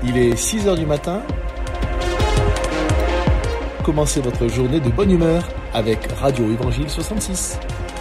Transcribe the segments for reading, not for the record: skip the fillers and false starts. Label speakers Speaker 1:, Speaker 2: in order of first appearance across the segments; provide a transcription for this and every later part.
Speaker 1: Il est 6h du matin. Commencez votre journée de bonne humeur avec Radio Évangile 66.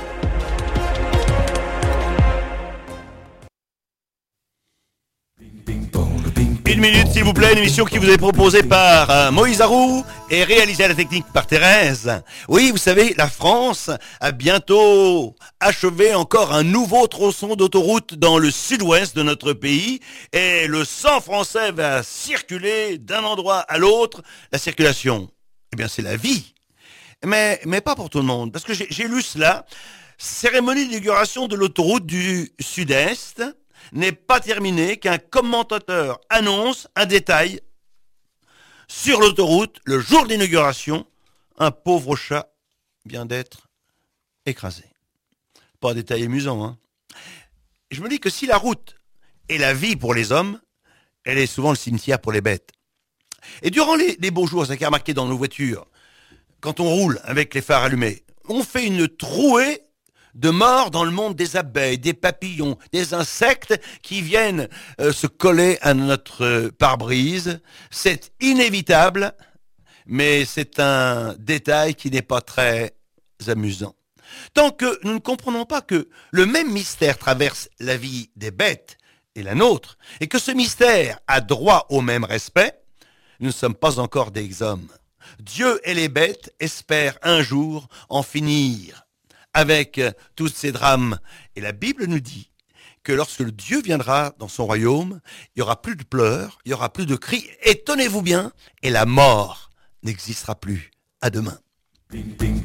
Speaker 2: Une minute s'il vous plaît, une émission qui vous est proposée par Moïse Arou et réalisée à la technique par Thérèse. Oui, vous savez, la France a bientôt achevé encore un nouveau tronçon d'autoroute dans le sud-ouest de notre pays et le sang français va circuler d'un endroit à l'autre. La circulation, eh bien c'est la vie, mais pas pour tout le monde, parce que j'ai lu cela. Cérémonie d'inauguration de l'autoroute du sud-est n'est pas terminé qu'un commentateur annonce un détail. Sur l'autoroute, le jour d'inauguration, un pauvre chat vient d'être écrasé. Pas un détail amusant, hein. Je me dis que si la route est la vie pour les hommes, elle est souvent le cimetière pour les bêtes. Et durant les beaux jours, ça qui est remarqué dans nos voitures, quand on roule avec les phares allumés, on fait une trouée de morts dans le monde des abeilles, des papillons, des insectes qui viennent se coller à notre pare-brise. C'est inévitable, mais c'est un détail qui n'est pas très amusant. Tant que nous ne comprenons pas que le même mystère traverse la vie des bêtes et la nôtre, et que ce mystère a droit au même respect, nous ne sommes pas encore des hommes. Dieu et les bêtes espèrent un jour en finir avec tous ces drames. Et la Bible nous dit que lorsque le Dieu viendra dans son royaume, il n'y aura plus de pleurs, il n'y aura plus de cris, et tenez-vous bien, et la mort n'existera plus. À demain.